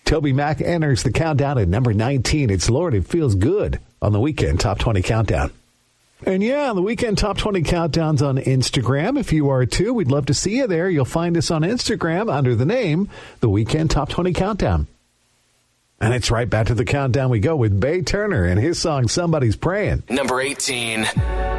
Toby Mac enters the countdown at number 19. It's Lord, It Feels Good on the Weekend Top 20 Countdown. And yeah, the Weekend Top 20 Countdown's on Instagram. If you are too, we'd love to see you there. You'll find us on Instagram under the name The Weekend Top 20 Countdown. And it's right back to the countdown we go with Bay Turner and his song Somebody's Praying. Number 18.